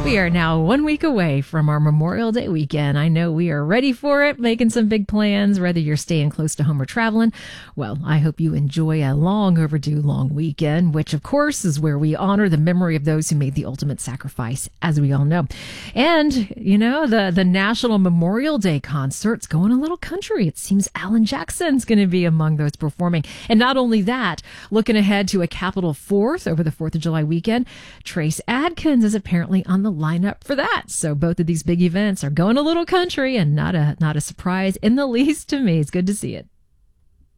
We are now 1 week away from our Memorial Day weekend. I know we are ready for it, making some big plans, whether you're staying close to home or traveling. Well, I hope you enjoy a long overdue long weekend, which of course is where we honor the memory of those who made the ultimate sacrifice, as we all know. And, you know, the National Memorial Day concert's going a little country. It seems Alan Jackson's going to be among those performing. And not only that, looking ahead to a Capitol 4th over the 4th of July weekend, Trace Adkins is apparently on the lineup for that. So both of these big events are going a little country, and not a surprise in the least to me. It's good to see it.